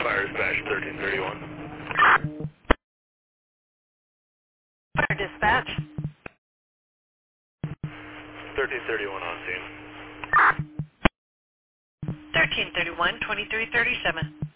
Fire dispatch 1331. Fire dispatch. 1331 on scene. 1331, 2337.